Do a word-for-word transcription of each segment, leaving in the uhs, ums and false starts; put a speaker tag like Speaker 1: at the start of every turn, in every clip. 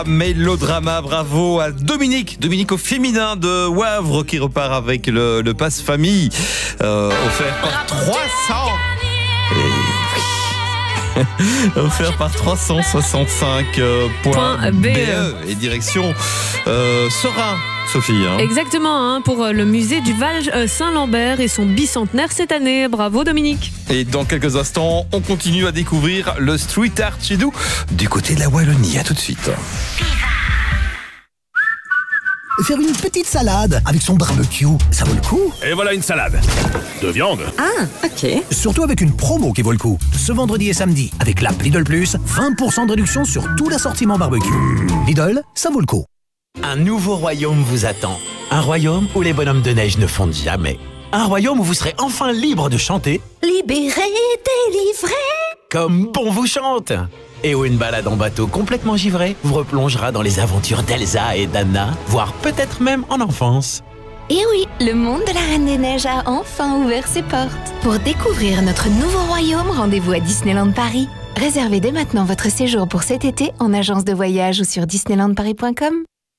Speaker 1: Mélodrama, bravo à Dominique, Dominique au féminin de Wavre qui repart avec le, le pass famille euh, offert par trois cents. Et, oui. offert par trois cent soixante-cinq euh, points B E et direction euh, Serein. Sophie. Hein.
Speaker 2: Exactement, hein, pour le musée du Val-Saint-Lambert et son bicentenaire cette année. Bravo Dominique.
Speaker 1: Et dans quelques instants, on continue à découvrir le street art chez nous du côté de la Wallonie. À tout de suite.
Speaker 3: Faire une petite salade avec son barbecue, ça vaut le coup.
Speaker 4: Et voilà une salade de viande.
Speaker 5: Ah, ok.
Speaker 3: Surtout avec une promo qui vaut le coup. Ce vendredi et samedi, avec l'app Lidl Plus, vingt pour cent de réduction sur tout l'assortiment barbecue. Lidl, ça vaut le coup.
Speaker 6: Un nouveau royaume vous attend. Un royaume où les bonhommes de neige ne fondent jamais. Un royaume où vous serez enfin libre de chanter.
Speaker 5: Libéré, délivré.
Speaker 6: Comme bon vous chante. Et où une balade en bateau complètement givré vous replongera dans les aventures d'Elsa et d'Anna, voire peut-être même en enfance.
Speaker 5: Et oui, le monde de la Reine des Neiges a enfin ouvert ses portes. Pour découvrir notre nouveau royaume, rendez-vous à Disneyland Paris. Réservez dès maintenant votre séjour pour cet été en agence de voyage ou sur disneyland paris point com.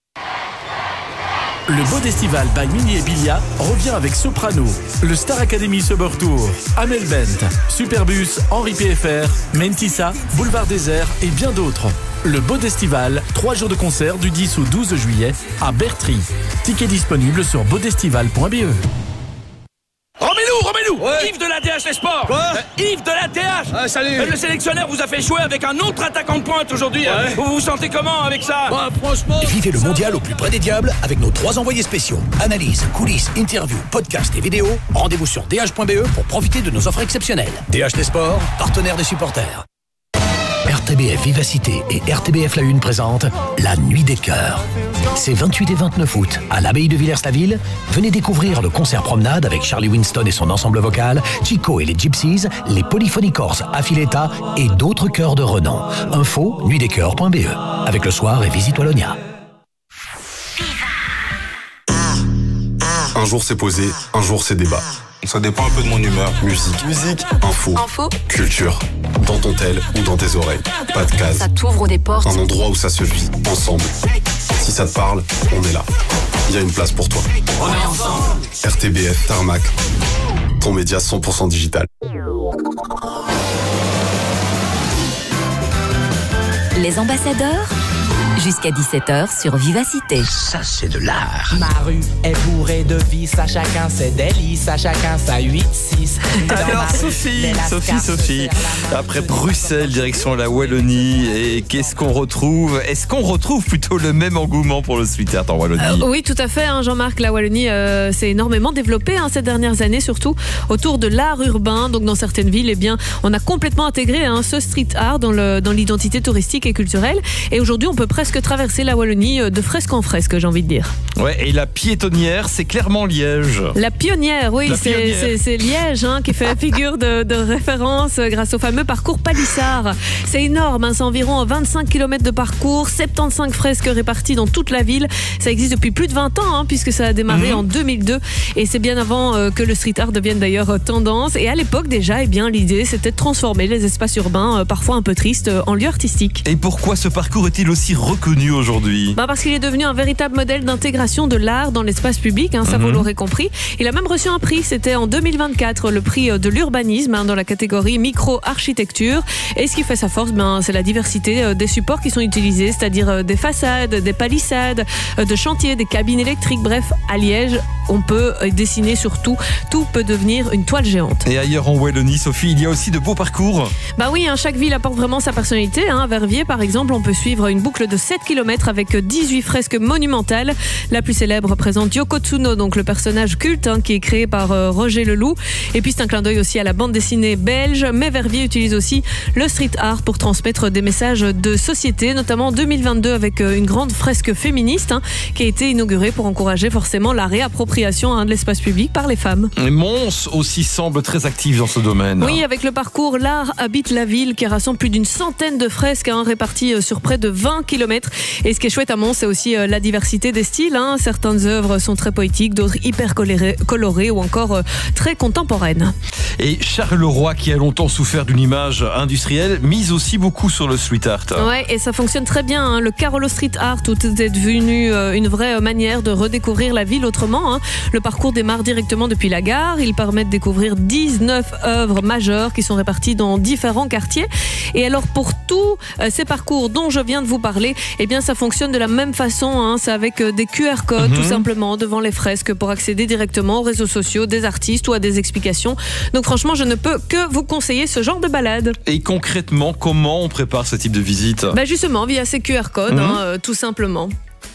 Speaker 4: Le Bodestival by Mini et Bilia revient avec Soprano, le Star Academy Summer Tour, Amel Bent, Superbus, Henri P F R, Mentissa, Boulevard Désert et bien d'autres. Le Bodestival, trois jours de concert du dix au douze juillet à Bertry. Tickets disponibles sur bodestival point b e. Remets-nous, remets-nous
Speaker 7: Ouais.
Speaker 4: Yves de la D H Les Sports.
Speaker 7: Quoi
Speaker 4: euh, Yves de la D H.
Speaker 7: Ah, salut.
Speaker 4: Euh, Le sélectionneur vous a fait jouer avec un autre attaquant de pointe aujourd'hui.
Speaker 7: Ouais.
Speaker 4: Vous vous sentez comment avec ça?
Speaker 7: Bah, franchement...
Speaker 3: Vivez le mondial au plus près des diables avec nos trois envoyés spéciaux. Analyse, coulisses, interviews, podcasts et vidéos. Rendez-vous sur d h point b e pour profiter de nos offres exceptionnelles. D H Les Sports, partenaire des supporters. R T B F Vivacité et R T B F La Une présentent La Nuit des Cœurs. C'est vingt-huit et vingt-neuf août à l'abbaye de Villers-la-Ville. Venez découvrir le concert promenade avec Charlie Winston et son ensemble vocal, Chico et les Gypsies, les Polyphony Corses Affiletta et d'autres chœurs de renom. Info nuit des cœurs point b e. Avec le soir et Visite Wallonia.
Speaker 8: Un jour c'est posé, un jour c'est débat. Ça dépend un peu de mon humeur. Musique, musique, info,
Speaker 5: Info.
Speaker 8: culture. Dans ton tel ou dans tes oreilles. Pas de case.
Speaker 5: Ça t'ouvre des portes.
Speaker 8: Un endroit où ça se vit, ensemble. Si ça te parle, on est là. Il y a une place pour toi. On est ensemble. R T B F Tarmac. Ton média cent pour cent digital.
Speaker 5: Les ambassadeurs, jusqu'à dix-sept heures sur Vivacité.
Speaker 3: Ça, c'est de l'art.
Speaker 9: Ma rue est bourrée de vices, à chacun ses délices, à chacun sa huit six.
Speaker 1: Alors Sophie, Sophie, Sophie, après Bruxelles, direction la Wallonie, et qu'est-ce qu'on retrouve? Est-ce qu'on retrouve plutôt le même engouement pour le street art en Wallonie?
Speaker 2: Euh, oui, tout à fait, hein, Jean-Marc. La Wallonie euh, s'est énormément développée hein, ces dernières années, surtout autour de l'art urbain. Donc dans certaines villes, eh bien, on a complètement intégré hein, ce street art dans, le, dans l'identité touristique et culturelle. Et aujourd'hui, on peut presque traverser la Wallonie de fresque en fresque, j'ai envie de dire.
Speaker 1: Ouais, et la piétonnière, c'est clairement Liège.
Speaker 2: La pionnière, oui,
Speaker 1: La
Speaker 2: c'est,
Speaker 1: pionnière.
Speaker 2: c'est, c'est Liège hein, qui fait figure de, de référence grâce au fameux parcours Palissard. C'est énorme, hein, c'est environ vingt-cinq kilomètres de parcours, soixante-quinze fresques réparties dans toute la ville. Ça existe depuis plus de vingt ans, hein, puisque ça a démarré mmh. en deux mille deux. Et c'est bien avant euh, que le street art devienne d'ailleurs euh, tendance. Et à l'époque déjà, eh bien, l'idée c'était de transformer les espaces urbains, euh, parfois un peu tristes, euh, en lieux artistiques.
Speaker 1: Et pourquoi ce parcours est-il aussi reconnu aujourd'hui?
Speaker 2: Bah parce qu'il est devenu un véritable modèle d'intégration de l'art dans l'espace public, hein, ça
Speaker 1: mmh.
Speaker 2: vous l'aurez compris. Il a même reçu un prix, c'était en deux mille vingt-quatre, le prix de l'urbanisme hein, dans la catégorie micro-architecture. Et ce qui fait sa force, ben, c'est la diversité euh, des supports qui sont utilisés, c'est-à-dire euh, des façades, des palissades, euh, de chantiers, des cabines électriques. Bref, à Liège, on peut euh, dessiner sur tout. Tout peut devenir une toile géante.
Speaker 1: Et ailleurs en Wallonie, Sophie, il y a aussi de beaux parcours.
Speaker 2: Bah oui, hein, chaque ville apporte vraiment sa personnalité. Hein. À Verviers, par exemple, on peut suivre une boucle de sept kilomètres avec dix-huit fresques monumentales. La plus célèbre représente Yoko Tsuno, donc le personnage culte hein, qui est créé par euh, Roger Leloup. Et puis c'est un clin d'œil aussi à la bande dessinée belge. Mais Verviers utilise aussi le street art pour transmettre des messages de société, notamment en deux mille vingt-deux avec euh, une grande fresque féministe hein, qui a été inaugurée pour encourager forcément la réappropriation hein, de l'espace public par les femmes.
Speaker 1: Et Mons aussi semble très actif dans ce domaine.
Speaker 2: Oui, avec le parcours L'Art habite la ville qui rassemble plus d'une centaine de fresques hein, réparties sur près de vingt kilomètres kilomètres. Et ce qui est chouette à Mons, c'est aussi euh, la diversité des styles. Hein. Certaines œuvres sont très poétiques, d'autres hyper colorées, colorées ou encore euh, très contemporaines.
Speaker 1: Et Charleroi, qui a longtemps souffert d'une image industrielle, mise aussi beaucoup sur le street art.
Speaker 2: Ouais, et ça fonctionne très bien. Hein. Le Carolo Street Art, tout est devenu euh, une vraie manière de redécouvrir la ville autrement. Hein. Le parcours démarre directement depuis la gare. Il permet de découvrir dix-neuf œuvres majeures qui sont réparties dans différents quartiers. Et alors, pour tous euh, ces parcours dont je viens de vous parler, eh bien, ça fonctionne de la même façon. Hein. C'est avec euh, des Q R codes, mm-hmm. tout simplement, devant les fresques pour accéder directement aux réseaux sociaux des artistes ou à des explications. Donc, franchement, je ne peux que vous conseiller ce genre de balade.
Speaker 1: Et concrètement, comment on prépare ce type de visite ?
Speaker 2: Bah justement, via ces Q R codes, mmh. hein, euh, tout simplement.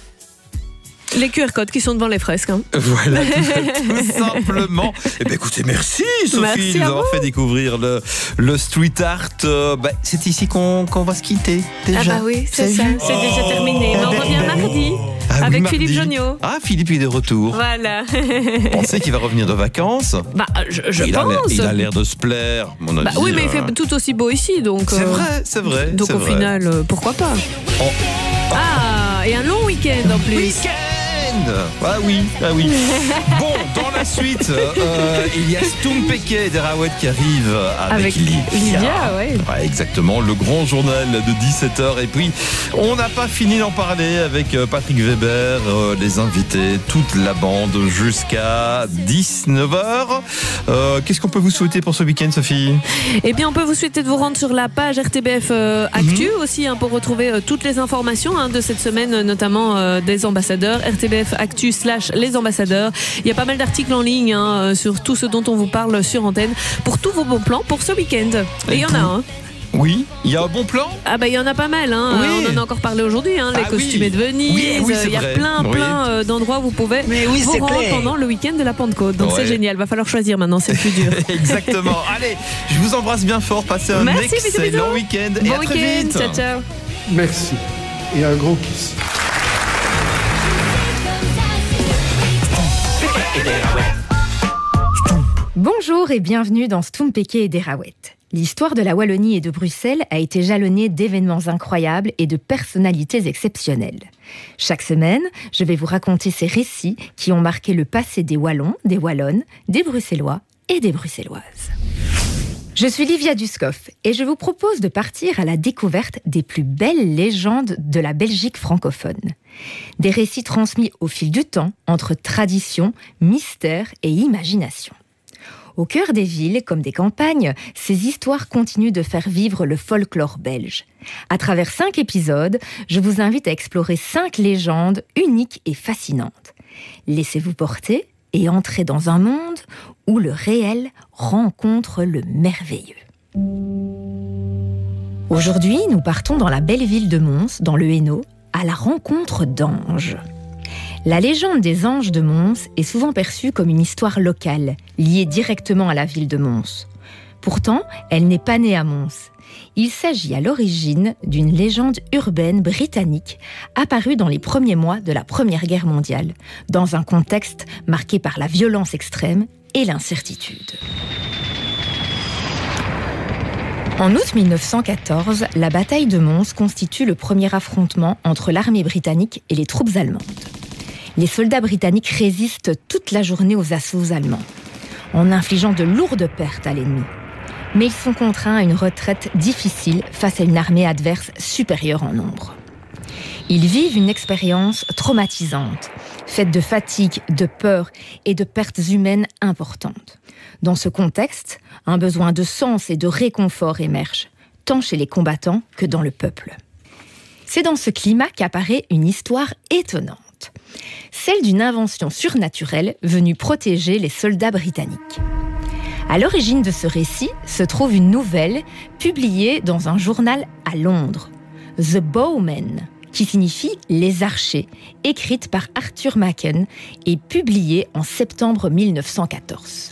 Speaker 2: Les Q R codes qui sont devant les fresques. Hein.
Speaker 1: Voilà, tout, tout simplement. Eh ben, écoutez, merci Sophie merci de nous avoir fait découvrir le, le street art. Euh, bah, c'est ici qu'on, qu'on va se quitter déjà.
Speaker 2: Ah bah oui, c'est, c'est ça, c'est oh. déjà terminé. Mais on ben, revient ben, mardi
Speaker 1: ah,
Speaker 2: avec
Speaker 1: oui,
Speaker 2: Philippe
Speaker 1: mardi.
Speaker 2: Joniot.
Speaker 1: Ah, Philippe est de retour.
Speaker 2: Voilà.
Speaker 1: Vous pensez qu'il va revenir de vacances ?
Speaker 2: Bah, je, je
Speaker 1: il
Speaker 2: pense.
Speaker 1: A il a l'air de se plaire, mon avis.
Speaker 2: Bah, oui, mais il fait tout aussi beau ici, donc.
Speaker 1: C'est
Speaker 2: euh,
Speaker 1: vrai, c'est vrai.
Speaker 2: Donc
Speaker 1: c'est
Speaker 2: au
Speaker 1: vrai.
Speaker 2: final, euh, pourquoi pas ?
Speaker 1: Oh.
Speaker 2: Ah, et un long week-end en plus.
Speaker 1: Week-end. Ah oui, ah oui. Bon, dans la suite, euh, il y a Stumpeke Derawet qui arrive avec, avec Livia.
Speaker 2: Livia, ouais.
Speaker 1: ouais. Exactement, le grand journal de dix-sept heures. Et puis, on n'a pas fini d'en parler avec Patrick Weber, euh, les invités, toute la bande jusqu'à dix-neuf heures. Euh, qu'est-ce qu'on peut vous souhaiter pour ce week-end, Sophie ?
Speaker 2: Eh bien, on peut vous souhaiter de vous rendre sur la page R T B F euh, Actu mm-hmm. aussi hein, pour retrouver euh, toutes les informations hein, de cette semaine, notamment euh, des ambassadeurs. R T B F Actu slash les ambassadeurs. Il y a pas mal d'articles en ligne hein, sur tout ce dont on vous parle sur antenne pour tous vos bons plans pour ce week-end. Et il y en a un. Hein.
Speaker 1: Oui, il y a un bon plan.
Speaker 2: Ah bah il y en a pas mal. Hein. Oui. On en a encore parlé aujourd'hui. Hein. Les ah, costumés oui. de Venise.
Speaker 1: Oui, oui,
Speaker 2: il y a
Speaker 1: vrai.
Speaker 2: plein,
Speaker 1: oui.
Speaker 2: plein d'endroits où vous pouvez Mais oui, vous rendre clair. pendant le week-end de la Pentecôte. Donc ouais. c'est génial. Va falloir choisir maintenant. C'est le plus dur.
Speaker 1: Exactement. Allez, je vous embrasse bien fort. Passez un
Speaker 2: Merci,
Speaker 1: excellent week-end.
Speaker 2: Bon
Speaker 1: et à
Speaker 2: week-end.
Speaker 1: Très vite.
Speaker 2: Ciao, ciao.
Speaker 7: Merci. Et un gros kiss.
Speaker 10: Bonjour et bienvenue dans Stumpeke et Derawet. L'histoire de la Wallonie et de Bruxelles a été jalonnée d'événements incroyables et de personnalités exceptionnelles. Chaque semaine, je vais vous raconter ces récits qui ont marqué le passé des Wallons, des Wallonnes, des Bruxellois et des Bruxelloises. Je suis Livia Duskoff et je vous propose de partir à la découverte des plus belles légendes de la Belgique francophone. Des récits transmis au fil du temps entre tradition, mystère et imagination. Au cœur des villes comme des campagnes, ces histoires continuent de faire vivre le folklore belge. À travers cinq épisodes, je vous invite à explorer cinq légendes uniques et fascinantes. Laissez-vous porter et entrez dans un monde où le réel rencontre le merveilleux. Aujourd'hui, nous partons dans la belle ville de Mons, dans le Hainaut, à la rencontre d'anges. La légende des anges de Mons est souvent perçue comme une histoire locale, liée directement à la ville de Mons. Pourtant, elle n'est pas née à Mons. Il s'agit à l'origine d'une légende urbaine britannique apparue dans les premiers mois de la Première Guerre mondiale, dans un contexte marqué par la violence extrême et l'incertitude. En août mille neuf cent quatorze, la bataille de Mons constitue le premier affrontement entre l'armée britannique et les troupes allemandes. Les soldats britanniques résistent toute la journée aux assauts allemands, en infligeant de lourdes pertes à l'ennemi. Mais ils sont contraints à une retraite difficile face à une armée adverse supérieure en nombre. Ils vivent une expérience traumatisante, faite de fatigue, de peur et de pertes humaines importantes. Dans ce contexte, un besoin de sens et de réconfort émerge, tant chez les combattants que dans le peuple. C'est dans ce climat qu'apparaît une histoire étonnante. Celle d'une invention surnaturelle venue protéger les soldats britanniques. À l'origine de ce récit se trouve une nouvelle publiée dans un journal à Londres, The Bowmen, qui signifie « Les archers », écrite par Arthur Machen et publiée en septembre mille neuf cent quatorze.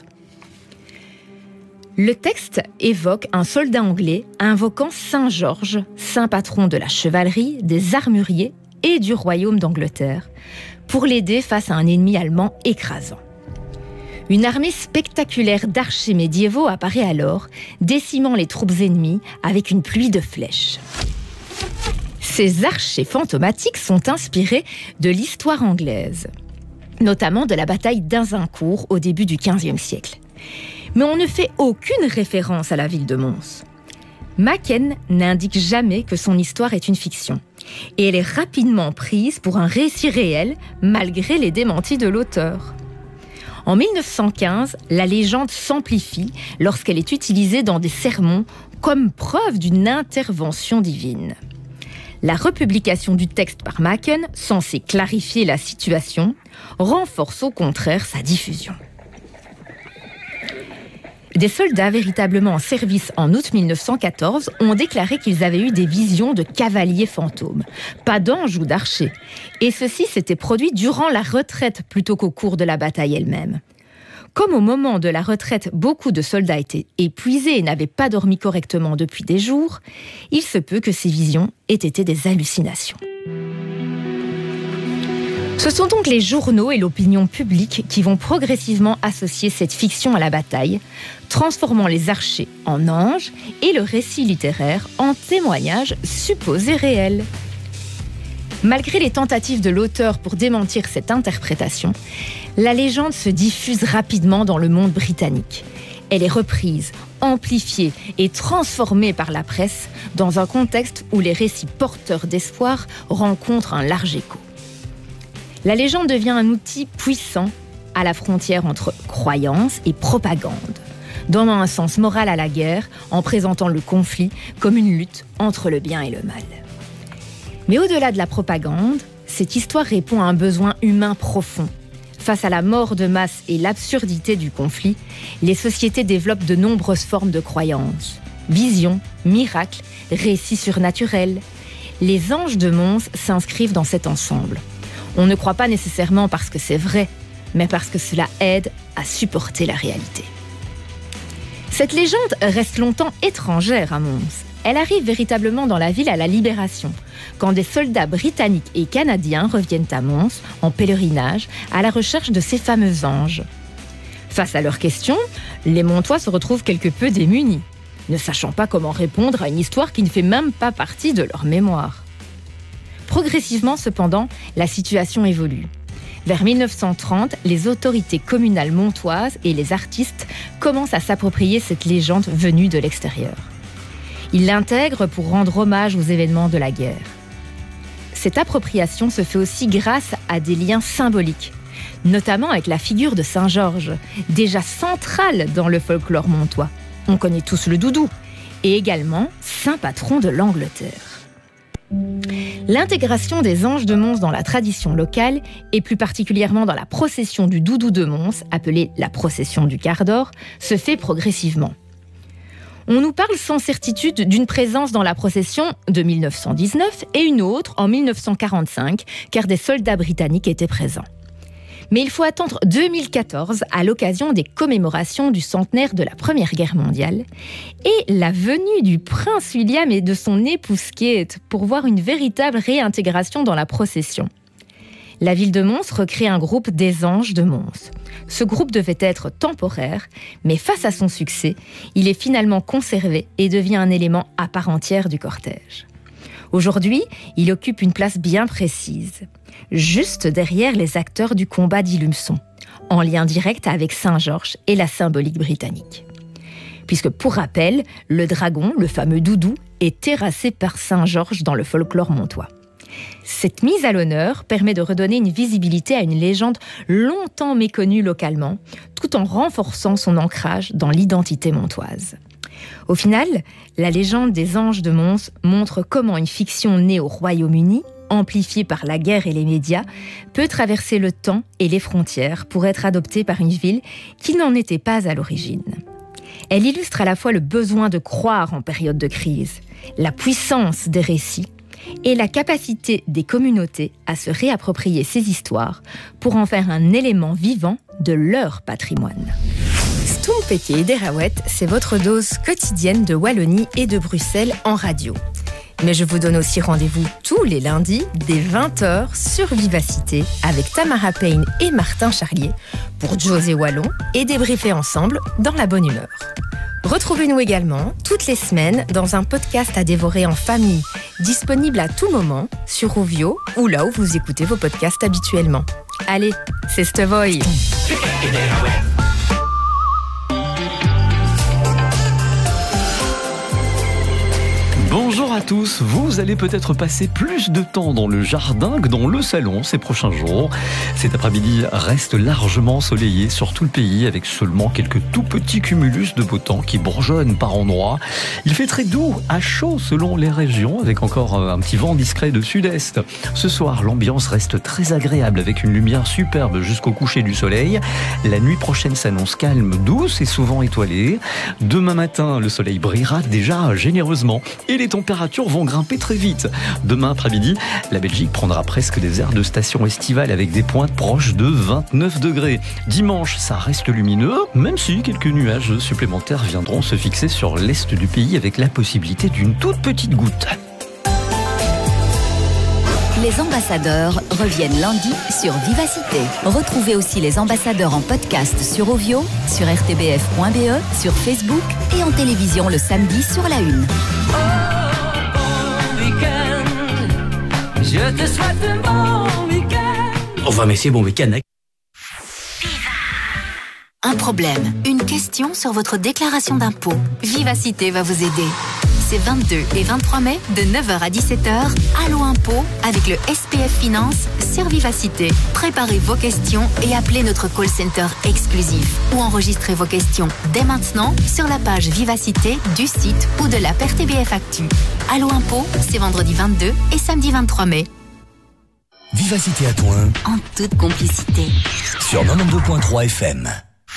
Speaker 10: Le texte évoque un soldat anglais invoquant Saint Georges, saint patron de la chevalerie, des armuriers et du royaume d'Angleterre, pour l'aider face à un ennemi allemand écrasant. Une armée spectaculaire d'archers médiévaux apparaît alors, décimant les troupes ennemies avec une pluie de flèches. Ces archers fantomatiques sont inspirés de l'histoire anglaise, notamment de la bataille d'Azincourt au début du quinzième siècle. Mais on ne fait aucune référence à la ville de Mons. Machen n'indique jamais que son histoire est une fiction, et elle est rapidement prise pour un récit réel, malgré les démentis de l'auteur. En mille neuf cent quinze, la légende s'amplifie lorsqu'elle est utilisée dans des sermons comme preuve d'une intervention divine. La republication du texte par Machen, censée clarifier la situation, renforce au contraire sa diffusion. Des soldats véritablement en service en août mille neuf cent quatorze ont déclaré qu'ils avaient eu des visions de cavaliers fantômes, pas d'anges ou d'archers. Et ceci s'était produit durant la retraite plutôt qu'au cours de la bataille elle-même. Comme au moment de la retraite, beaucoup de soldats étaient épuisés et n'avaient pas dormi correctement depuis des jours, il se peut que ces visions aient été des hallucinations. Ce sont donc les journaux et l'opinion publique qui vont progressivement associer cette fiction à la bataille, transformant les archers en anges et le récit littéraire en témoignage supposé réel. Malgré les tentatives de l'auteur pour démentir cette interprétation, la légende se diffuse rapidement dans le monde britannique. Elle est reprise, amplifiée et transformée par la presse dans un contexte où les récits porteurs d'espoir rencontrent un large écho. La légende devient un outil puissant à la frontière entre croyance et propagande, donnant un sens moral à la guerre en présentant le conflit comme une lutte entre le bien et le mal. Mais au-delà de la propagande, cette histoire répond à un besoin humain profond. Face à la mort de masse et l'absurdité du conflit, les sociétés développent de nombreuses formes de croyances. Visions, miracles, récits surnaturels. Les anges de Mons s'inscrivent dans cet ensemble. On ne croit pas nécessairement parce que c'est vrai, mais parce que cela aide à supporter la réalité. Cette légende reste longtemps étrangère à Mons. Elle arrive véritablement dans la ville à la Libération, quand des soldats britanniques et canadiens reviennent à Mons en pèlerinage à la recherche de ces fameux anges. Face à leurs questions, les Montois se retrouvent quelque peu démunis, ne sachant pas comment répondre à une histoire qui ne fait même pas partie de leur mémoire. Progressivement, cependant, la situation évolue. Vers mille neuf cent trente, les autorités communales montoises et les artistes commencent à s'approprier cette légende venue de l'extérieur. Ils l'intègrent pour rendre hommage aux événements de la guerre. Cette appropriation se fait aussi grâce à des liens symboliques, notamment avec la figure de Saint-Georges, déjà centrale dans le folklore montois. On connaît tous le doudou, et également saint patron de l'Angleterre. L'intégration des anges de Mons dans la tradition locale, et plus particulièrement dans la procession du doudou de Mons, appelée la procession du quart d'or, se fait progressivement. On nous parle sans certitude d'une présence dans la procession de mille neuf cent dix-neuf et une autre en mille neuf cent quarante-cinq, car des soldats britanniques étaient présents. Mais il faut attendre deux mille quatorze, à l'occasion des commémorations du centenaire de la Première Guerre mondiale, et la venue du prince William et de son épouse Kate pour voir une véritable réintégration dans la procession. La ville de Mons recrée un groupe des Anges de Mons. Ce groupe devait être temporaire, mais face à son succès, il est finalement conservé et devient un élément à part entière du cortège. Aujourd'hui, il occupe une place bien précise, juste derrière les acteurs du combat d'Ilumson, en lien direct avec Saint-Georges et la symbolique britannique. Puisque, pour rappel, le dragon, le fameux doudou, est terrassé par Saint-Georges dans le folklore montois. Cette mise à l'honneur permet de redonner une visibilité à une légende longtemps méconnue localement, tout en renforçant son ancrage dans l'identité montoise. Au final, la légende des Anges de Mons montre comment une fiction née au Royaume-Uni, amplifiée par la guerre et les médias, peut traverser le temps et les frontières pour être adoptée par une ville qui n'en était pas à l'origine. Elle illustre à la fois le besoin de croire en période de crise, la puissance des récits et la capacité des communautés à se réapproprier ces histoires pour en faire un élément vivant de leur patrimoine. Stompeke et Derawet, c'est votre dose quotidienne de Wallonie et de Bruxelles en radio. Mais je vous donne aussi rendez-vous tous les lundis dès vingt heures sur Vivacité avec Tamara Payne et Martin Charlier pour José Wallon et débriefer ensemble dans la bonne humeur. Retrouvez-nous également toutes les semaines dans un podcast à dévorer en famille, disponible à tout moment sur Rovio ou là où vous écoutez vos podcasts habituellement. Allez, c'est Stevoy.
Speaker 11: Bonjour à tous, vous allez peut-être passer plus de temps dans le jardin que dans le salon ces prochains jours. Cet après-midi reste largement ensoleillé sur tout le pays avec seulement quelques tout petits cumulus de beau temps qui bourgeonnent par endroits. Il fait très doux, à chaud selon les régions avec encore un petit vent discret de sud-est. Ce soir, l'ambiance reste très agréable avec une lumière superbe jusqu'au coucher du soleil. La nuit prochaine s'annonce calme, douce et souvent étoilée. Demain matin, le soleil brillera déjà généreusement et les températures vont grimper très vite. Demain après-midi, la Belgique prendra presque des airs de station estivale avec des pointes proches de vingt-neuf degrés. Dimanche, ça reste lumineux, même si quelques nuages supplémentaires viendront se fixer sur l'est du pays avec la possibilité d'une toute petite goutte.
Speaker 12: Les ambassadeurs reviennent lundi sur Vivacité. Retrouvez aussi les ambassadeurs en podcast sur Ovio, sur r t b f point b e, sur Facebook et en télévision le samedi sur la une.
Speaker 13: Je te souhaite un bon week-end.
Speaker 3: Enfin, mais c'est bon week-end, hein.
Speaker 12: Un problème, une question sur votre déclaration d'impôt. Vivacité va vous aider. C'est vingt-deux et vingt-trois mai, de neuf heures à dix-sept heures, Allo Impôt, avec le S P F Finance sur Vivacité. Préparez vos questions et appelez notre call center exclusif. Ou enregistrez vos questions dès maintenant sur la page Vivacité du site ou de l'app R T B F Actu. Allo Impôt, c'est vendredi vingt-deux et samedi vingt-trois mai.
Speaker 3: Vivacité à Toin.
Speaker 12: En toute complicité.
Speaker 3: Sur quatre-vingt-douze virgule trois F M.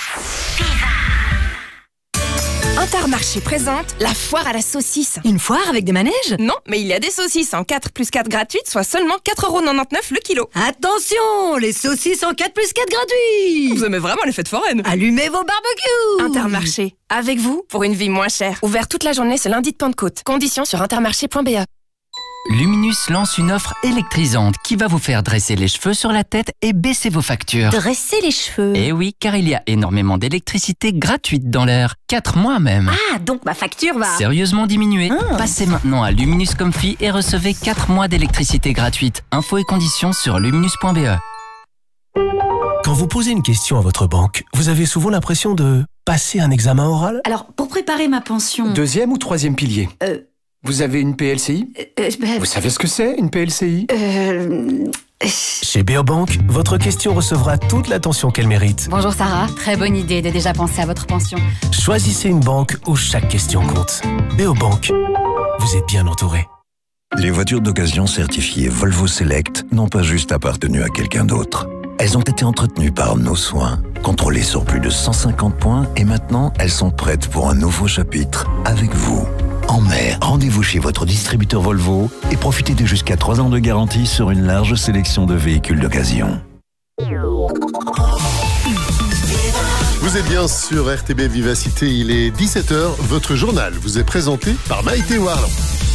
Speaker 14: Intermarché présente la foire à la saucisse.
Speaker 15: Une foire avec des manèges?
Speaker 14: Non, mais il y a des saucisses en quatre plus quatre gratuites, soit seulement quatre euros quatre-vingt-dix-neuf le kilo.
Speaker 15: Attention, les saucisses en quatre plus quatre gratuits.
Speaker 14: Vous aimez vraiment les fêtes foraines?
Speaker 15: Allumez vos barbecues.
Speaker 14: Intermarché, avec vous pour une vie moins chère. Ouvert toute la journée ce lundi de Pentecôte. Conditions sur intermarché point b e.
Speaker 16: Luminus lance une offre électrisante qui va vous faire dresser les cheveux sur la tête et baisser vos factures.
Speaker 12: Dresser les cheveux?
Speaker 16: Eh oui, car il y a énormément d'électricité gratuite dans l'air. quatre mois même.
Speaker 15: Ah, donc ma facture va...
Speaker 16: Sérieusement diminuer.
Speaker 15: Ah.
Speaker 16: Passez maintenant à Luminus Comfy et recevez quatre mois d'électricité gratuite. Infos et conditions sur luminus point b e.
Speaker 3: Quand vous posez une question à votre banque, vous avez souvent l'impression de passer un examen oral?
Speaker 15: Alors, pour préparer ma pension...
Speaker 17: Deuxième ou troisième pilier?
Speaker 15: Euh...
Speaker 17: Vous avez une P L C I?
Speaker 15: euh, ben...
Speaker 17: Vous savez ce que c'est, une P L C I?
Speaker 15: Euh...
Speaker 3: Chez Beobank, votre question recevra toute l'attention qu'elle mérite.
Speaker 18: Bonjour Sarah, très bonne idée de déjà penser à votre pension.
Speaker 3: Choisissez une banque où chaque question compte. Beobank, vous êtes bien entouré.
Speaker 19: Les voitures d'occasion certifiées Volvo Select n'ont pas juste appartenu à quelqu'un d'autre. Elles ont été entretenues par nos soins, contrôlées sur plus de cent cinquante points et maintenant elles sont prêtes pour un nouveau chapitre avec vous. En mai, rendez-vous chez votre distributeur Volvo et profitez de jusqu'à trois ans de garantie sur une large sélection de véhicules d'occasion.
Speaker 20: Vous êtes bien sur R T B Vivacité, il est dix-sept heures. Votre journal vous est présenté par Maïté Warland.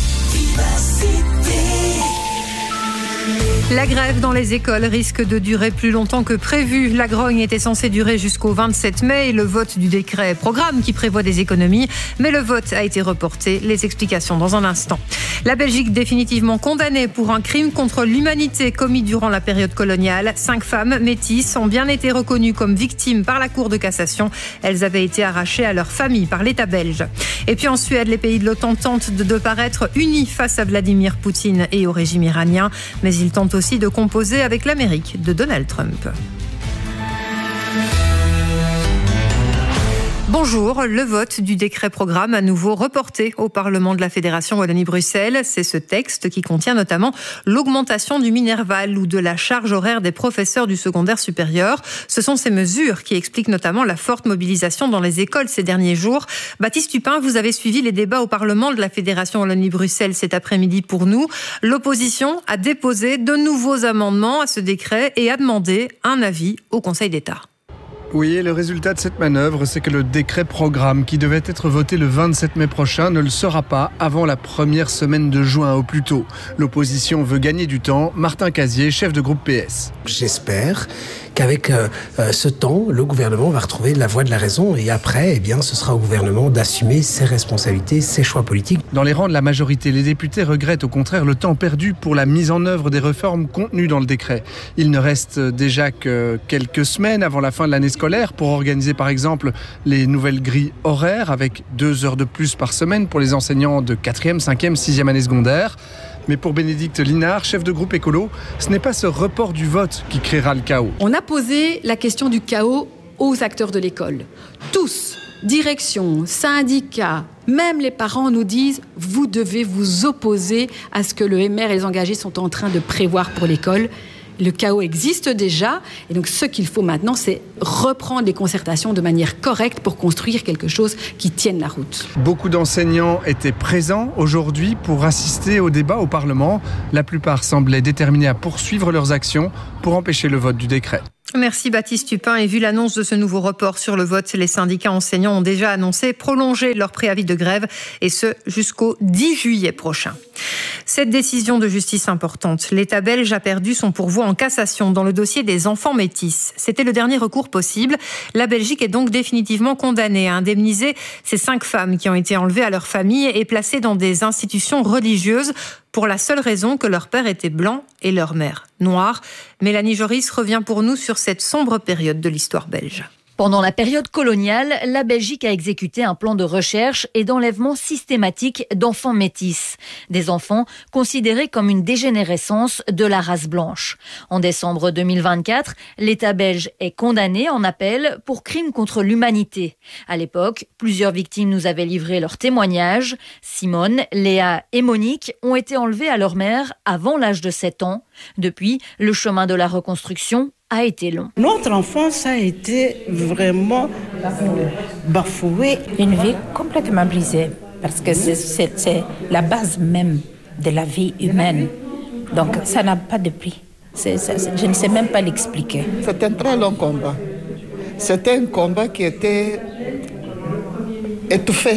Speaker 21: La grève dans les écoles risque de durer plus longtemps que prévu. La grogne était censée durer jusqu'au vingt-sept mai et le vote du décret programme qui prévoit des économies. Mais le vote a été reporté. Les explications dans un instant. La Belgique définitivement condamnée pour un crime contre l'humanité commis durant la période coloniale. Cinq femmes métisses ont bien été reconnues comme victimes par la Cour de cassation. Elles avaient été arrachées à leur famille par l'État belge. Et puis en Suède, les pays de l'OTAN tentent de, de paraître unis face à Vladimir Poutine et au régime iranien. Mais ils tentent aussi de composer avec l'Amérique de Donald Trump. Bonjour, le vote du décret programme à nouveau reporté au Parlement de la Fédération Wallonie-Bruxelles. C'est ce texte qui contient notamment l'augmentation du Minerval ou de la charge horaire des professeurs du secondaire supérieur. Ce sont ces mesures qui expliquent notamment la forte mobilisation dans les écoles ces derniers jours. Baptiste Tupin, vous avez suivi les débats au Parlement de la Fédération Wallonie-Bruxelles cet après-midi pour nous. L'opposition a déposé de nouveaux amendements à ce décret et a demandé un avis au Conseil d'État.
Speaker 22: Oui, et le résultat de cette manœuvre, c'est que le décret programme qui devait être voté le vingt-sept mai prochain ne le sera pas avant la première semaine de juin au plus tôt. L'opposition veut gagner du temps. Martin Casier, chef de groupe P S.
Speaker 23: J'espère
Speaker 4: qu'avec euh, ce temps, le gouvernement va retrouver la voie de la raison et après, eh bien, ce sera au gouvernement d'assumer ses responsabilités, ses choix politiques.
Speaker 22: Dans les rangs de la majorité, les députés regrettent au contraire le temps perdu pour la mise en œuvre des réformes contenues dans le décret. Il ne reste déjà que quelques semaines avant la fin de l'année scolaire pour organiser par exemple les nouvelles grilles horaires avec deux heures de plus par semaine pour les enseignants de quatrième, cinquième, sixième année secondaire. Mais pour Bénédicte Linard, chef de groupe écolo, ce n'est pas ce report du vote qui créera le chaos.
Speaker 6: On a posé la question du chaos aux acteurs de l'école. Tous, direction, syndicats, même les parents nous disent « vous devez vous opposer à ce que le M R et les engagés sont en train de prévoir pour l'école ». Le chaos existe déjà et donc ce qu'il faut maintenant, c'est reprendre les concertations de manière correcte pour construire quelque chose qui tienne la route.
Speaker 22: Beaucoup d'enseignants étaient présents aujourd'hui pour assister au débat au Parlement. La plupart semblaient déterminés à poursuivre leurs actions pour empêcher le vote du décret.
Speaker 21: Merci Baptiste Tupin. Et vu l'annonce de ce nouveau report sur le vote, les syndicats enseignants ont déjà annoncé prolonger leur préavis de grève et ce jusqu'au dix juillet prochain. Cette décision de justice importante, l'État belge a perdu son pourvoi en cassation dans le dossier des enfants métis. C'était le dernier recours possible. La Belgique est donc définitivement condamnée à indemniser ces cinq femmes qui ont été enlevées à leur famille et placées dans des institutions religieuses pour la seule raison que leur père était blanc et leur mère noire. Mélanie Joris revient pour nous sur cette sombre période de l'histoire belge.
Speaker 23: Pendant la période coloniale, la Belgique a exécuté un plan de recherche et d'enlèvement systématique d'enfants métis, des enfants considérés comme une dégénérescence de la race blanche. En décembre deux mille vingt-quatre, l'État belge est condamné en appel pour crime contre l'humanité. À l'époque, plusieurs victimes nous avaient livré leurs témoignages. Simone, Léa et Monique ont été enlevées à leur mère avant l'âge de sept ans. Depuis, le chemin de la reconstruction a été long.
Speaker 24: Notre enfance a été vraiment bafouée.
Speaker 25: Une vie complètement brisée, parce que c'est, c'est, c'est la base même de la vie humaine. Donc ça n'a pas de prix. C'est, c'est, je ne sais même pas l'expliquer.
Speaker 24: C'est un très long combat. C'était un combat qui était étouffé.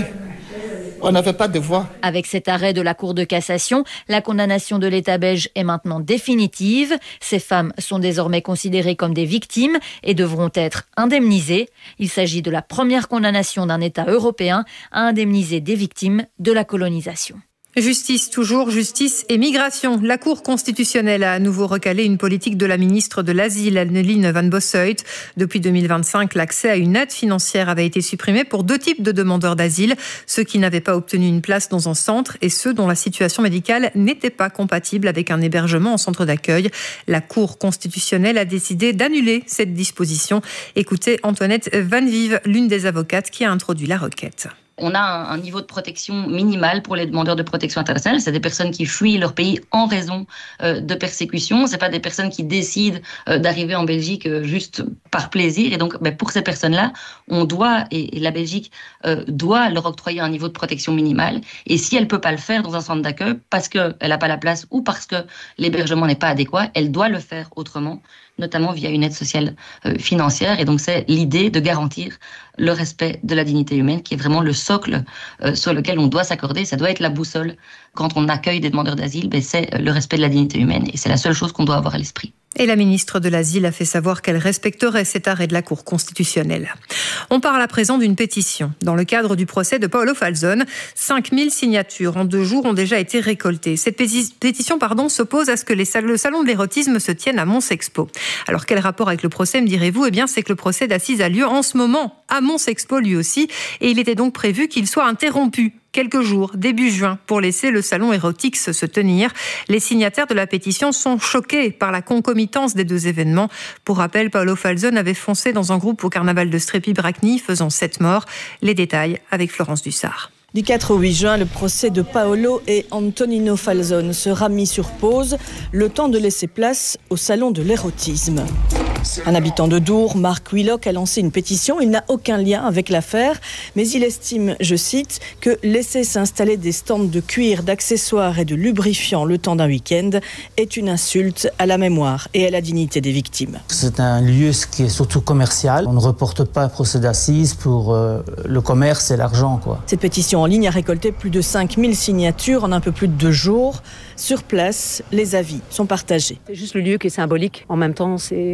Speaker 24: On n'avait pas de voix.
Speaker 23: Avec cet arrêt de la Cour de cassation, la condamnation de l'État belge est maintenant définitive. Ces femmes sont désormais considérées comme des victimes et devront être indemnisées. Il s'agit de la première condamnation d'un État européen à indemniser des victimes de la colonisation.
Speaker 21: Justice toujours, justice et migration. La Cour constitutionnelle a à nouveau recalé une politique de la ministre de l'Asile, Anneline van Bossuyt. Depuis deux mille vingt-cinq, l'accès à une aide financière avait été supprimé pour deux types de demandeurs d'asile, ceux qui n'avaient pas obtenu une place dans un centre et ceux dont la situation médicale n'était pas compatible avec un hébergement en centre d'accueil. La Cour constitutionnelle a décidé d'annuler cette disposition. Écoutez Antoinette Van Vive, l'une des avocates qui a introduit la requête.
Speaker 26: On a un, un niveau de protection minimal pour les demandeurs de protection internationale. C'est des personnes qui fuient leur pays en raison euh, de persécution. C'est pas des personnes qui décident euh, d'arriver en Belgique euh, juste par plaisir. Et donc, ben, pour ces personnes-là, on doit, et, et la Belgique euh, doit leur octroyer un niveau de protection minimal. Et si elle peut pas le faire dans un centre d'accueil parce qu'elle n'a pas la place ou parce que l'hébergement n'est pas adéquat, elle doit le faire autrement, notamment via une aide sociale euh, financière. Et donc, c'est l'idée de garantir le respect de la dignité humaine, qui est vraiment le socle euh, sur lequel on doit s'accorder. Ça doit être la boussole. Quand on accueille des demandeurs d'asile, ben, c'est le respect de la dignité humaine. Et c'est la seule chose qu'on doit avoir à l'esprit.
Speaker 21: Et la ministre de l'Asile a fait savoir qu'elle respecterait cet arrêt de la Cour constitutionnelle. On parle à présent d'une pétition. Dans le cadre du procès de Paolo Falzone, cinq mille signatures en deux jours ont déjà été récoltées. Cette pétition pardon, s'oppose à ce que les, le salon de l'érotisme se tienne à Mons-Expo. Alors quel rapport avec le procès, me direz-vous ? Eh bien, c'est que le procès d'assises a lieu en ce moment à Mons-Expo lui aussi. Et il était donc prévu qu'il soit interrompu quelques jours, début juin, pour laisser le salon érotique se tenir. Les signataires de la pétition sont choqués par la concomitance des deux événements. Pour rappel, Paolo Falzone avait foncé dans un groupe au carnaval de Strepy-Bracni, faisant sept morts. Les détails avec Florence Dussard.
Speaker 27: Du quatre au huit juin, le procès de Paolo et Antonino Falzone sera mis sur pause, le temps de laisser place au salon de l'érotisme. Un habitant de Dour, Marc Willock, a lancé une pétition. Il n'a aucun lien avec l'affaire, mais il estime, je cite, que laisser s'installer des stands de cuir, d'accessoires et de lubrifiants le temps d'un week-end est une insulte à la mémoire et à la dignité des victimes.
Speaker 28: C'est un lieu qui est surtout commercial. On ne reporte pas un procès d'assises pour euh, le commerce et l'argent, quoi.
Speaker 27: Cette pétition en ligne a récolté plus de cinq mille signatures en un peu plus de deux jours. Sur place, les avis sont partagés.
Speaker 29: C'est juste le lieu qui est symbolique. En même temps, c'est, je veux dire,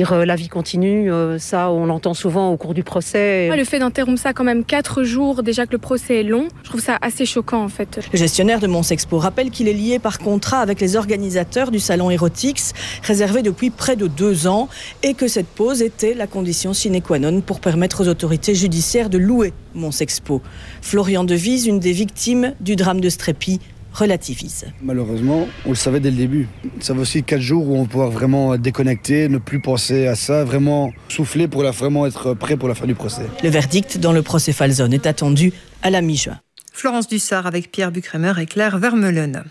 Speaker 1: dire euh, la vie continue, euh, ça on l'entend souvent au cours du procès.
Speaker 2: Le fait d'interrompre ça quand même quatre jours, déjà que le procès est long, je trouve ça assez choquant en fait.
Speaker 27: Le gestionnaire de Monsexpo rappelle qu'il est lié par contrat avec les organisateurs du salon Erotix, réservé depuis près de deux ans, et que cette pause était la condition sine qua non pour permettre aux autorités judiciaires de louer Monsexpo. Florian Devise, une des victimes du drame de Strépy, relativise.
Speaker 5: Malheureusement, on le savait dès le début. Ça veut aussi quatre jours où on va pouvoir vraiment déconnecter, ne plus penser à ça, vraiment souffler pour la, vraiment être prêt pour la fin du procès.
Speaker 27: Le verdict dans le procès Falzone est attendu à la mi-juin.
Speaker 21: Florence Dussart avec Pierre Bucremer et Claire Vermeulen.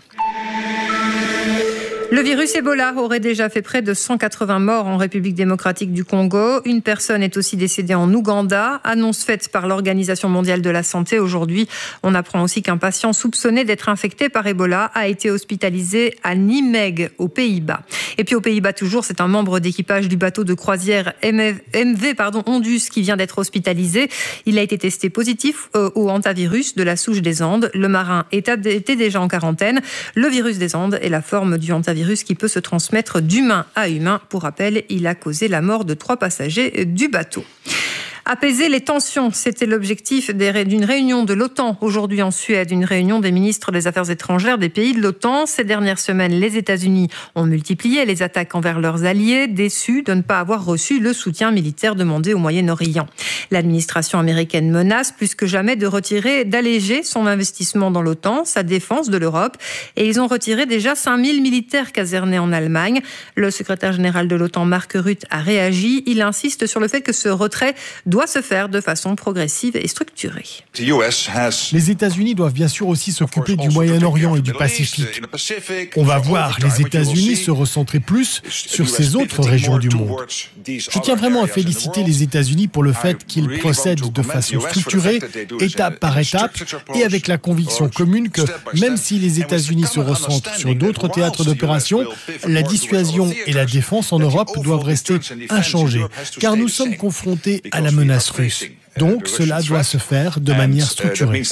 Speaker 21: Le virus Ebola aurait déjà fait près de cent quatre-vingts morts en République démocratique du Congo. Une personne est aussi décédée en Ouganda. Annonce faite par l'Organisation mondiale de la santé aujourd'hui. On apprend aussi qu'un patient soupçonné d'être infecté par Ebola a été hospitalisé à Nimègue, aux Pays-Bas. Et puis aux Pays-Bas toujours, c'est un membre d'équipage du bateau de croisière M V pardon, Ondus qui vient d'être hospitalisé. Il a été testé positif au hantavirus de la souche des Andes. Le marin était déjà en quarantaine. Le virus des Andes est la forme du hantavirus qui peut se transmettre d'humain à humain. Pour rappel, il a causé la mort de trois passagers du bateau. Apaiser les tensions, c'était l'objectif d'une réunion de l'OTAN aujourd'hui en Suède, une réunion des ministres des Affaires étrangères des pays de l'OTAN. Ces dernières semaines, les États-Unis ont multiplié les attaques envers leurs alliés, déçus de ne pas avoir reçu le soutien militaire demandé au Moyen-Orient. L'administration américaine menace plus que jamais de retirer, d'alléger son investissement dans l'OTAN, sa défense de l'Europe, et ils ont retiré déjà cinq mille militaires casernés en Allemagne. Le secrétaire général de l'OTAN, Mark Rutte, a réagi. Il insiste sur le fait que ce retrait doit se faire de façon progressive et structurée.
Speaker 7: Les États-Unis doivent bien sûr aussi s'occuper du Moyen-Orient et du Pacifique. On va voir les États-Unis se recentrer plus sur ces autres régions du monde. Je tiens vraiment à féliciter les États-Unis pour le fait qu'ils procèdent de façon structurée, étape par étape, et avec la conviction commune que même si les États-Unis se recentrent sur d'autres théâtres d'opération, la dissuasion et la défense en Europe doivent rester inchangées, car nous sommes confrontés à la menace russe. Donc cela doit se faire de manière structurée.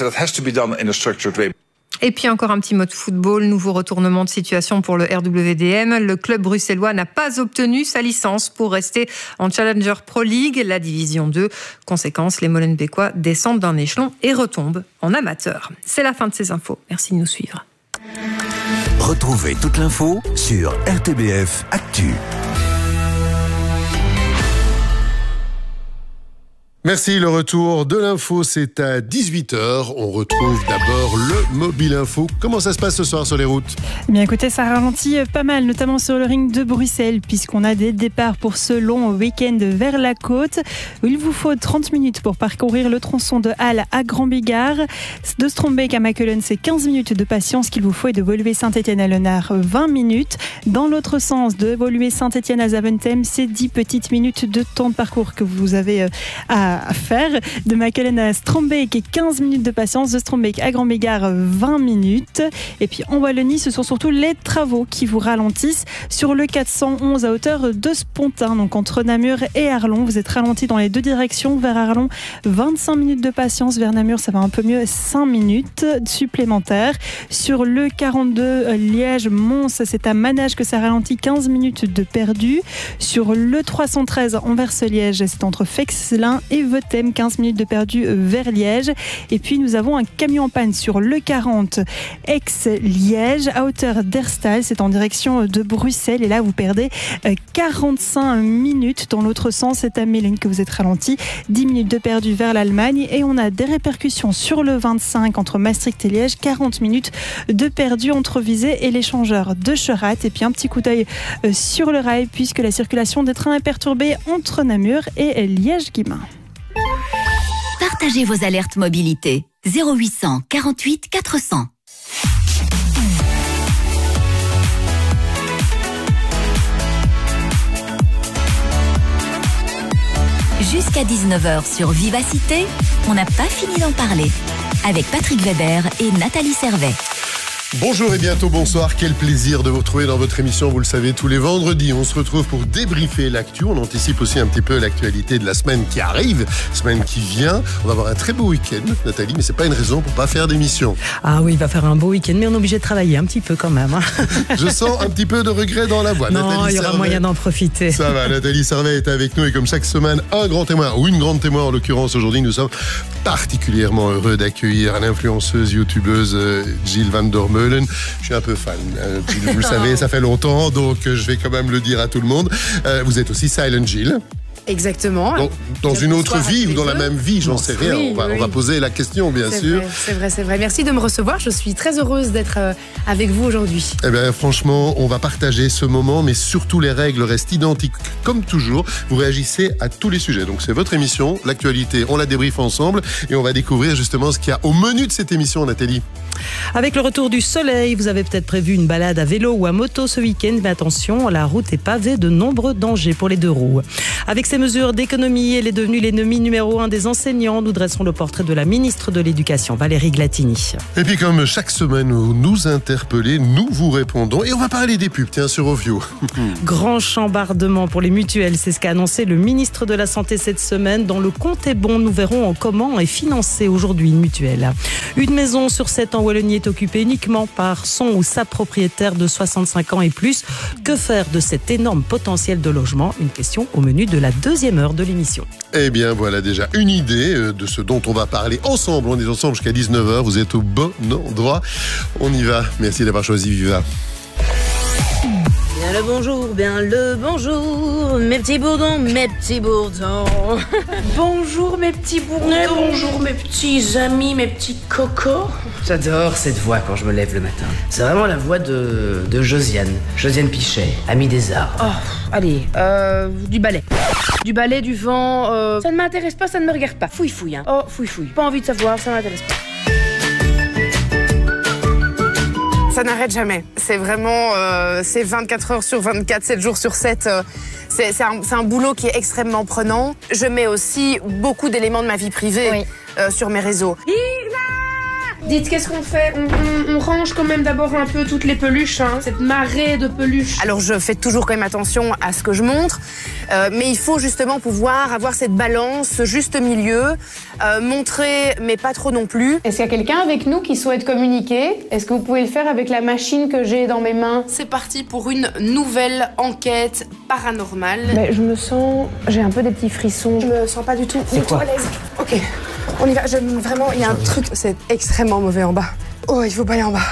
Speaker 21: Et puis encore un petit mot de football, nouveau retournement de situation pour le R W D M. Le club bruxellois n'a pas obtenu sa licence pour rester en Challenger Pro League, la division deux. Conséquence, les Molenbeekois descendent d'un échelon et retombent en amateur. C'est la fin de ces infos. Merci de nous suivre.
Speaker 19: Retrouvez toute l'info sur R T B F Actu.
Speaker 20: Merci, le retour de l'info, c'est à dix-huit heures. On retrouve d'abord le Mobile Info. Comment ça se passe ce soir sur les routes ?
Speaker 8: Eh bien écoutez, ça ralentit pas mal, notamment sur le ring de Bruxelles, puisqu'on a des départs pour ce long week-end vers la côte. Il vous faut trente minutes pour parcourir le tronçon de Halle à Grand-Bigard. De Strombeek à Makelen, c'est quinze minutes de patience qu'il vous faut, et de Woluwe-Saint-Étienne à Lenard, vingt minutes. Dans l'autre sens, de Woluwe-Saint-Étienne à Zaventem, c'est dix petites minutes de temps de parcours que vous avez à à faire. De Makelen à Strombeek et quinze minutes de patience. De Strombeek à Grand-Bigard, vingt minutes. Et puis en Wallonie, ce sont surtout les travaux qui vous ralentissent. Sur le quatre cent onze à hauteur de Spontin, donc entre Namur et Arlon, vous êtes ralenti dans les deux directions. Vers Arlon, vingt-cinq minutes de patience. Vers Namur, ça va un peu mieux, cinq minutes supplémentaires. Sur le quarante-deux Liège-Mons, c'est à Manège que ça ralentit, quinze minutes de perdu. Sur le trois cent treize Anvers-Liège, c'est entre Fexlin et Vetem, quinze minutes de perdu vers Liège. Et puis nous avons un camion en panne sur le quarante Aix-Liège à hauteur d'Herstal, c'est en direction de Bruxelles, et là vous perdez quarante-cinq minutes. Dans l'autre sens, c'est à Mélène que vous êtes ralenti, dix minutes de perdu vers l'Allemagne. Et on a des répercussions sur le vingt-cinq entre Maastricht et Liège, quarante minutes de perdu entre Visé et l'échangeur de Cherat. Et puis un petit coup d'œil sur le rail, puisque la circulation des trains est perturbée entre Namur et Liège-Guillemins.
Speaker 12: Partagez vos alertes mobilité. zéro huit cent quarante-huit quatre cents. Jusqu'à dix-neuf heures sur Vivacité, on n'a pas fini d'en parler. Avec Patrick Weber et Nathalie Servet.
Speaker 20: Bonjour et bientôt bonsoir, quel plaisir de vous retrouver dans votre émission, vous le savez, tous les vendredis, on se retrouve pour débriefer l'actu, on anticipe aussi un petit peu l'actualité de la semaine qui arrive, semaine qui vient, on va avoir un très beau week-end, Nathalie, mais c'est pas une raison pour pas faire d'émission.
Speaker 1: Ah oui, il va faire un beau week-end, mais on est obligé de travailler un petit peu quand même. Hein.
Speaker 20: Je sens un petit peu de regret dans la voix.
Speaker 1: Non,
Speaker 20: Nathalie
Speaker 1: il y aura
Speaker 20: Servet,
Speaker 1: moyen d'en profiter.
Speaker 20: Ça va, Nathalie Servet est avec nous et comme chaque semaine, un grand témoin, ou une grande témoin en l'occurrence aujourd'hui, nous sommes particulièrement heureux d'accueillir l'influenceuse, youtubeuse euh, Jill van der Meulen. Je suis un peu fan, euh, vous le savez, ça fait longtemps, donc euh, je vais quand même le dire à tout le monde. Euh, vous êtes aussi Silent Jill.
Speaker 9: Exactement.
Speaker 20: Dans, dans une autre vie ou dans la même vie, j'en sais rien.
Speaker 9: Oui,
Speaker 20: on, va,
Speaker 9: oui.
Speaker 20: on va poser la question, bien
Speaker 9: c'est
Speaker 20: sûr.
Speaker 9: Vrai, c'est vrai, c'est vrai. Merci de me recevoir. Je suis très heureuse d'être euh, avec vous aujourd'hui.
Speaker 20: Eh bien, franchement, on va partager ce moment, mais surtout les règles restent identiques comme toujours. Vous réagissez à tous les sujets. Donc, c'est votre émission, l'actualité, on la débriefe ensemble et on va découvrir justement ce qu'il y a au menu de cette émission, Nathalie.
Speaker 1: Avec le retour du soleil, vous avez peut-être prévu une balade à vélo ou à moto ce week-end, mais attention, la route est pavée de nombreux dangers pour les deux roues. Avec ces mesures d'économie, elle est devenue l'ennemi numéro un des enseignants. Nous dressons le portrait de la ministre de l'Éducation, Valérie Glatini.
Speaker 20: Et puis comme chaque semaine, vous nous interpellez, nous vous répondons et on va parler des pubs, tiens, sur Ovio.
Speaker 1: Grand chambardement pour les mutuelles, c'est ce qu'a annoncé le ministre de la Santé cette semaine. Dans le compte est bon, nous verrons comment est financée aujourd'hui une mutuelle. Une maison sur sept en Wallonie est occupée uniquement par son ou sa propriétaire de soixante-cinq ans et plus. Que faire de cet énorme potentiel de logement? Une question au menu de la deuxième heure de l'émission.
Speaker 20: Eh bien, voilà déjà une idée de ce dont on va parler ensemble. On est ensemble jusqu'à dix-neuf heures. Vous êtes au bon endroit. On y va. Merci d'avoir choisi Viva.
Speaker 10: Bien le bonjour, bien le bonjour, mes petits bourdons, mes petits bourdons.
Speaker 11: Bonjour mes petits bourdons.
Speaker 10: Et bonjour mes petits amis, mes petits cocos.
Speaker 11: J'adore cette voix quand je me lève le matin. C'est vraiment la voix de, de Josiane. Josiane Pichet, amie des arts.
Speaker 10: Oh, allez, euh, du ballet. Du ballet, du vent, euh, ça ne m'intéresse pas, ça ne me regarde pas. Fouille fouille, hein. Oh, fouille fouille. Pas envie de savoir, ça m'intéresse pas.
Speaker 11: Ça n'arrête jamais. C'est vraiment, euh, c'est vingt-quatre heures sur vingt-quatre, sept jours sur sept. Euh, c'est, c'est, un, c'est un boulot qui est extrêmement prenant. Je mets aussi beaucoup d'éléments de ma vie privée oui. euh, sur mes réseaux. Dites, qu'est-ce qu'on fait on, on, on range quand même d'abord un peu toutes les peluches, hein, cette marée de peluches. Alors je fais toujours quand même attention à ce que je montre, euh, mais il faut justement pouvoir avoir cette balance, ce juste milieu, euh, montrer mais pas trop non plus. Est-ce qu'il y a quelqu'un avec nous qui souhaite communiquer? Est-ce que vous pouvez le faire avec la machine que j'ai dans mes mains? C'est parti pour une nouvelle enquête paranormale. Mais je me sens, j'ai un peu des petits frissons, je me sens pas du tout, du tout à l'aise. Ok. On y va, je, vraiment, il y a un truc, c'est extrêmement mauvais en bas. Oh, il faut pas aller en bas.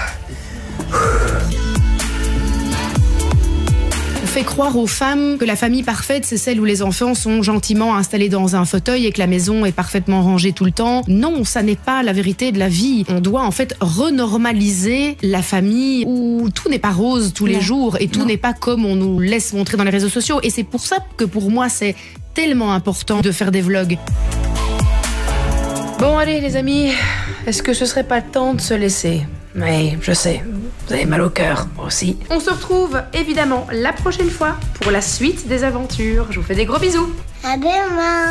Speaker 11: On fait croire aux femmes que la famille parfaite, c'est celle où les enfants sont gentiment installés dans un fauteuil et que la maison est parfaitement rangée tout le temps. Non, ça n'est pas la vérité de la vie. On doit en fait renormaliser la famille où tout n'est pas rose tous les non. jours et tout non. n'est pas comme on nous laisse montrer dans les réseaux sociaux. Et c'est pour ça que pour moi, c'est tellement important de faire des vlogs. Bon, allez, les amis, est-ce que ce serait pas temps de se laisser? Mais je sais, vous avez mal au cœur, moi aussi. On se retrouve évidemment la prochaine fois pour la suite des aventures. Je vous fais des gros bisous.
Speaker 13: À demain.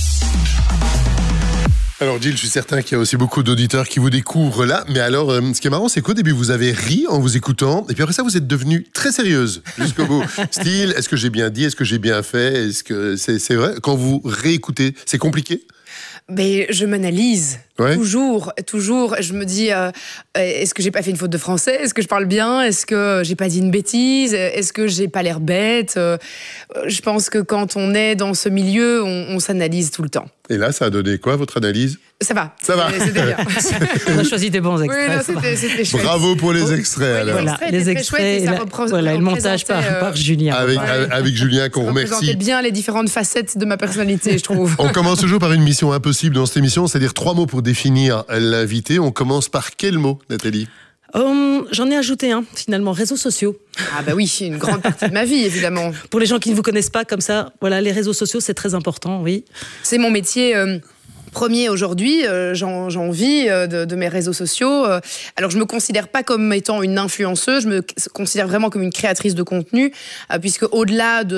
Speaker 20: Alors Jill, je suis certain qu'il y a aussi beaucoup d'auditeurs qui vous découvrent là. Mais alors, euh, ce qui est marrant, c'est qu'au début, vous avez ri en vous écoutant. Et puis après ça, vous êtes devenue très sérieuse jusqu'au bout. Style, est-ce que j'ai bien dit? Est-ce que j'ai bien fait? Est-ce que c'est, c'est vrai? Quand vous réécoutez, c'est compliqué?
Speaker 11: Mais je m'analyse. Ouais. Toujours, toujours. Je me dis, euh, est-ce que j'ai pas fait une faute de français? Est-ce que je parle bien? Est-ce que j'ai pas dit une bêtise? Est-ce que j'ai pas l'air bête? euh, Je pense que quand on est dans ce milieu, on, on s'analyse tout le temps.
Speaker 20: Et là, ça a donné quoi, votre analyse?
Speaker 11: Ça va.
Speaker 20: Ça va.
Speaker 11: C'était bien.
Speaker 1: On a choisi des bons extraits.
Speaker 11: Oui, non, c'était, c'était chouette.
Speaker 20: Bravo pour les extraits. Alors.
Speaker 1: Voilà, les extraits, et la, repré- voilà, le montage par, euh, par Julien.
Speaker 20: Avec, avec, avec Julien, qu'on remercie.
Speaker 11: Vous représentez bien les différentes facettes de ma personnalité, je trouve.
Speaker 20: On commence toujours par une mission impossible dans cette émission, c'est-à-dire trois mots pour définir l'invité. On commence par quel mot, Nathalie?
Speaker 1: Um, j'en ai ajouté un, finalement, réseaux sociaux.
Speaker 11: Ah bah oui, une grande partie de ma vie, évidemment.
Speaker 1: Pour les gens qui ne vous connaissent pas comme ça, voilà, les réseaux sociaux, c'est très important, oui.
Speaker 11: C'est mon métier... Euh, premier aujourd'hui, euh, j'en, j'en vis euh, de, de mes réseaux sociaux. Euh, alors, je me considère pas comme étant une influenceuse, je me considère vraiment comme une créatrice de contenu, euh, puisque au-delà de ce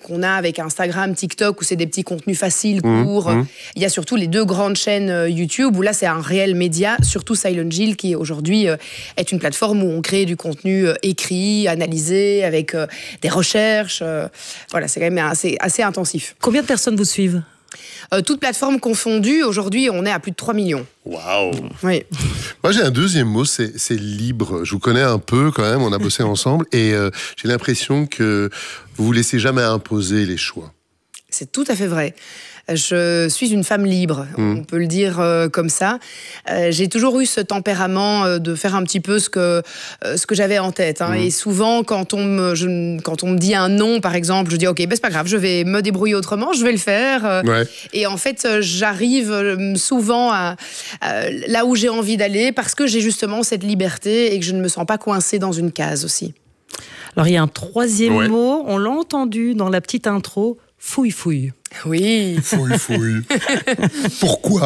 Speaker 10: qu'on a avec Instagram, TikTok, où c'est des petits contenus faciles, courts. Mmh, mmh. Il y a surtout les deux grandes chaînes euh, YouTube, où là, c'est un réel média, surtout Silent Jill, qui aujourd'hui euh, est une plateforme où on crée du contenu euh, écrit, analysé, avec euh, des recherches. Euh, voilà, c'est quand même assez, assez intensif.
Speaker 1: Combien de personnes vous suivent ?
Speaker 10: Euh, toutes plateformes confondues, aujourd'hui, on est à plus de trois millions.
Speaker 20: Waouh.
Speaker 10: Oui.
Speaker 20: Moi, j'ai un deuxième mot, c'est, c'est libre. Je vous connais un peu quand même, on a bossé ensemble, et euh, j'ai l'impression que vous vous laissez jamais imposer les choix.
Speaker 10: C'est tout à fait vrai. Je suis une femme libre, mmh. on peut le dire euh, comme ça. Euh, j'ai toujours eu ce tempérament euh, de faire un petit peu ce que, euh, ce que j'avais en tête. Hein. Mmh. Et souvent, quand on, me, je, quand on me dit un non, par exemple, je dis « Ok, ben c'est pas grave, je vais me débrouiller autrement, je vais le faire. Euh, ». Ouais. Et en fait, j'arrive souvent à, à, là où j'ai envie d'aller parce que j'ai justement cette liberté et que je ne me sens pas coincée dans une case aussi.
Speaker 1: Alors, il y a un troisième
Speaker 10: ouais.
Speaker 1: mot, on l'a entendu dans la petite intro, fouille-fouille.
Speaker 10: Oui.
Speaker 20: Fouille, fouille. Pourquoi ?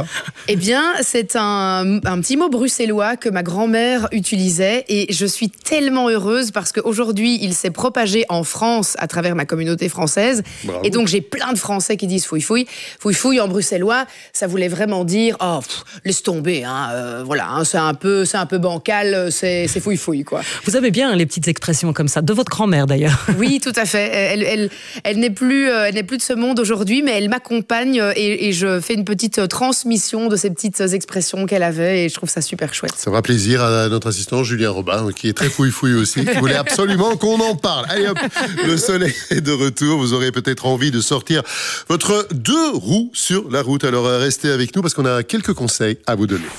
Speaker 10: Eh bien, c'est un, un petit mot bruxellois que ma grand-mère utilisait et je suis tellement heureuse parce qu'aujourd'hui, il s'est propagé en France à travers ma communauté française. Bravo. Et donc, j'ai plein de Français qui disent fouille, fouille. Fouille, fouille en bruxellois, ça voulait vraiment dire « Oh, pff, laisse tomber, hein, euh, voilà, hein, c'est, un peu, c'est un peu bancal, c'est, c'est fouille, fouille. » quoi.
Speaker 1: Vous avez bien les petites expressions comme ça, de votre grand-mère d'ailleurs.
Speaker 10: Oui, tout à fait. Elle, elle, elle, n'est plus, elle n'est plus de ce monde aujourd'hui, mais elle m'accompagne et, et je fais une petite transmission de ces petites expressions qu'elle avait et je trouve ça super chouette.
Speaker 20: Ça fera plaisir à notre assistant Julien Robin, qui est très fouille-fouille aussi, qui voulait absolument qu'on en parle. Allez hop, le soleil est de retour, vous aurez peut-être envie de sortir votre deux roues sur la route, alors restez avec nous parce qu'on a quelques conseils à vous donner.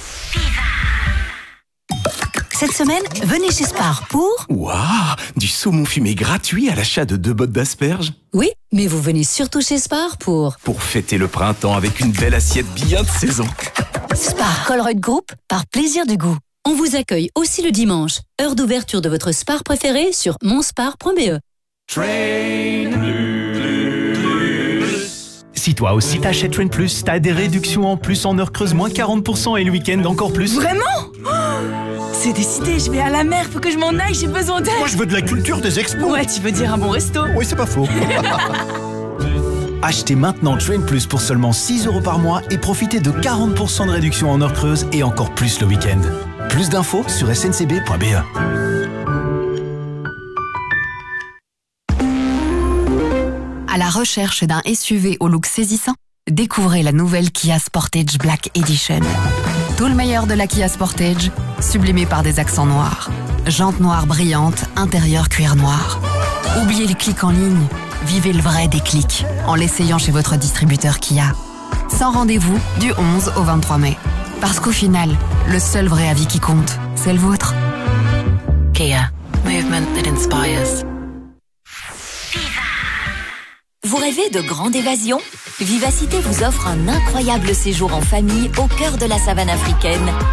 Speaker 3: Cette semaine, venez chez Spar pour...
Speaker 4: Waouh, du saumon fumé gratuit à l'achat de deux bottes d'asperges.
Speaker 3: Oui, mais vous venez surtout chez Spar pour...
Speaker 4: Pour fêter le printemps avec une belle assiette bien de saison.
Speaker 3: Spar Colruyt Group, par plaisir du goût. On vous accueille aussi le dimanche. Heure d'ouverture de votre Spar préféré sur monspar point b e.
Speaker 4: Train Plus. Si toi aussi t'achètes Train Plus, t'as des réductions en plus en heure creuse, moins quarante pour cent et le week-end encore plus.
Speaker 13: Vraiment ? Oh, c'est décidé, je vais à la mer, faut que je m'en aille, j'ai besoin d'aide.
Speaker 4: Moi je veux de la culture des expos.
Speaker 13: Ouais, tu veux dire un bon resto.
Speaker 4: Oui, c'est pas faux. Achetez maintenant Train Plus pour seulement six euros par mois et profitez de quarante pour cent de réduction en heure creuse et encore plus le week-end. Plus d'infos sur s n c b point b e.
Speaker 14: À la recherche d'un S U V au look saisissant, découvrez la nouvelle Kia Sportage Black Edition. Tout le meilleur de la Kia Sportage, sublimé par des accents noirs. Jantes noires brillantes, intérieur cuir noir. Oubliez les clics en ligne, vivez le vrai déclic en l'essayant chez votre distributeur Kia. Sans rendez-vous du onze au vingt-trois mai. Parce qu'au final, le seul vrai avis qui compte, c'est le vôtre. Kia. Movement that inspires.
Speaker 3: Vous rêvez de grande évasion ? Vivacité vous offre un incroyable séjour en famille au cœur de la savane africaine.